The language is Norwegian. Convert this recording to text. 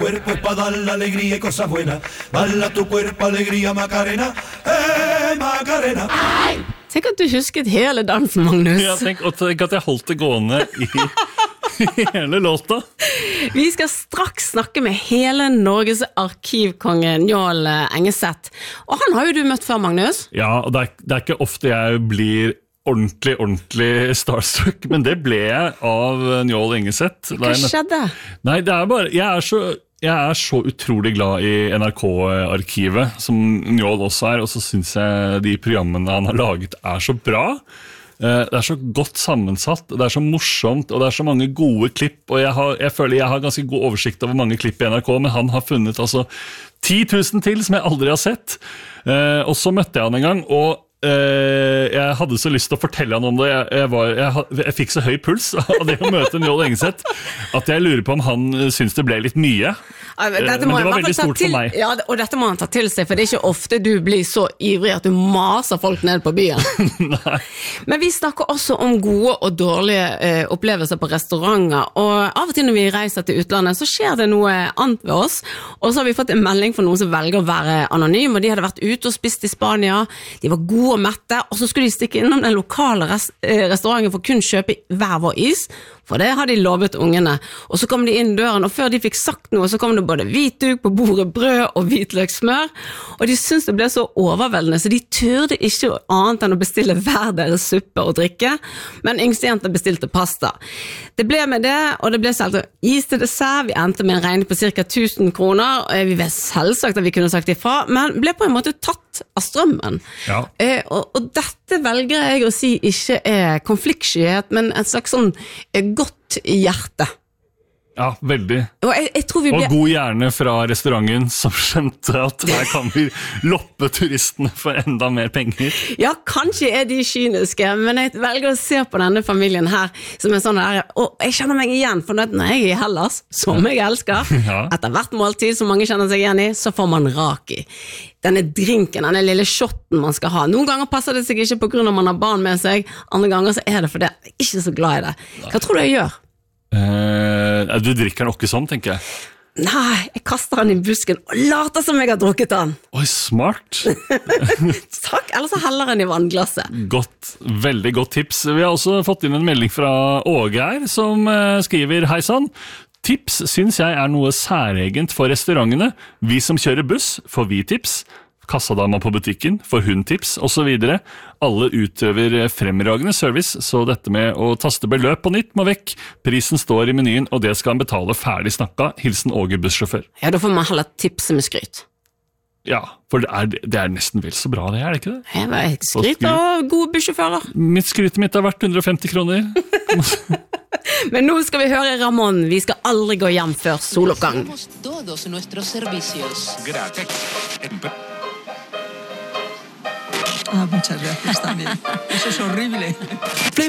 cuerpo es para dar la alegría y cosas buenas. Bala tu cuerpo, alegría, Macarena. Macarena. Tenk at du husket hele dansen, Magnus. Ja, tenk at jeg holdt det gående i hele låta. Vi skal straks snakke med hele Norges arkivkonge Njål Engeseth. Og han har jo du møtt før, Magnus. Ja, og det er ikke ofte jeg blir ordentlig starstruck, men det ble jeg av Njål Engeseth. Hva skjedde? Nei, det er bare, jeg er så utrolig glad i NRK-arkivet, som Njål også og så synes jeg de programmene han har laget er så bra. Det er så godt sammensatt, det er så morsomt, og det er så mange gode klipp, og jeg føler jeg har ganske god oversikt over mange klipp i NRK, men han har funnet altså 10 000 til som jeg aldri har sett. Og så møtte jeg han en gang, og jeg hadde så lyst til å fortelle han om det. Jeg fikk så høy puls av det å møte Njål Engeseth at jeg lurer på om han synes det ble litt mye. Men det var veldig stort for meg. Ja, og dette må han ta til seg, for det er ikke ofte du blir så ivrig at du maser folk ned på byen. Nei. Men vi snakker også om gode og dårlige opplevelser på restauranter, og av og til når vi reiser til utlandet, så skjer det noe annet ved oss, og så har vi fått en melding fra noen som velger å være anonym, og de hadde vært ute og spist i Spania, de var gode og mette, og så skulle de stikke innom den lokale restauranten for kun kjøpe hver vår is, for det hadde de lovet ungene. Og så kom de inn døren, og før de fikk sagt noe, så kom det både hvit duk på bordet, brød og hvitløksmør, og de syntes det ble så overveldende, så de turde ikke annet enn å bestille hver deres suppe og drikke, men yngstejenta bestilte pasta. Det ble med det, og det ble selv is til dessert, vi endte med en regning på ca. 1000 kroner, vi vet selvsagt at vi kunne sagt ifra, men ble på en måte tatt av strømmen. Ja. Og dette velger jeg å si ikke er konfliktskyhet, men et slags sånn godt hjerte. Ja, veldig. Og jeg tror vi ble... Og god hjerne fra restauranten som skjønte at her kan vi loppe turistene for enda mer penger. Ja, kanskje er de kyniske, men jeg velger å se på denne familien her som er sånn der, og jeg kjenner meg igjen, for når jeg er i Hellas, som jeg elsker, etter hvert måltid som mange kjenner seg igjen i, så får man raki. Denne drinken, denne lille shotten man skal ha. Noen ganger passer det seg ikke på grunn av man har barn med seg, andre ganger så er det fordi jeg er ikke så glad i det. Hva tror du jeg gjør? Du drikker den ikke sånn, tenker jeg. Nei, jeg kaster den i busken og later som jeg har drukket den. Oi, smart. Takk, ellers så heller den i vannglasset. Veldig godt tips. Vi har også fått inn en melding fra Åge her, som skriver, hei sann. Tips synes jeg er noe særegent for restaurantene. Vi som kjører buss får vi tips. Kassadama på butikken får hun tips, og så videre. Alle utøver fremragende service, så dette med å taste beløp på nytt må vekk. Prisen står i menyen, og det skal han betale ferdig snakka. Hilsen Åge bussjåfør. Ja, da får man heller tipse med skryt. Ja, for det er nesten vel så bra det, er det ikke det? Jeg vet, skryt av gode bussjåfører. Skrytet mitt har vært 150 kroner. Men nå skal vi høre Ramón. Vi skal aldri gå hjem før soloppgang. Muchas gracias también. Eso es horrible.